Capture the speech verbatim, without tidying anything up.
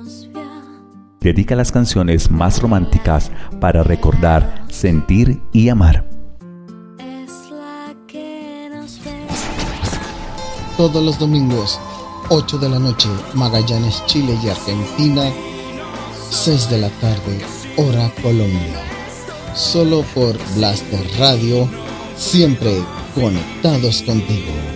Dedica las canciones más románticas para recordar, sentir y amar. Todos los domingos, ocho de la noche, Magallanes, Chile y Argentina, seis de la tarde, hora Colombia. Solo por Blaster Radio, siempre conectados contigo.